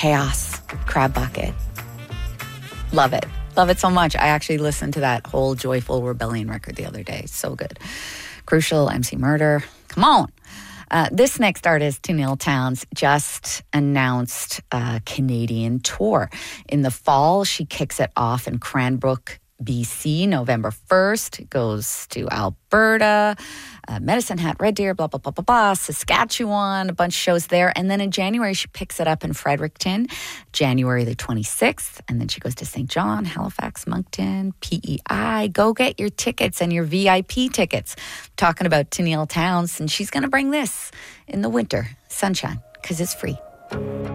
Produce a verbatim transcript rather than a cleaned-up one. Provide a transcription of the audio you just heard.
Chaos, Crab Bucket. Love it. Love it so much. I actually listened to that whole Joyful Rebellion record the other day. So good. Crucial, M C Murder. Come on. Uh, this next artist, Tenille Townes, just announced a Canadian tour. In the fall, she kicks it off in Cranbrook, B C, November first. It goes to Alberta, uh, Medicine Hat, Red Deer, blah, blah, blah, blah, blah, Saskatchewan, a bunch of shows there. And then in January, she picks it up in Fredericton, January the twenty-sixth. And then she goes to Saint John, Halifax, Moncton, P E I. Go get your tickets and your V I P tickets. I'm talking about Tenille Townes, and she's going to bring this in the winter, sunshine, because it's free.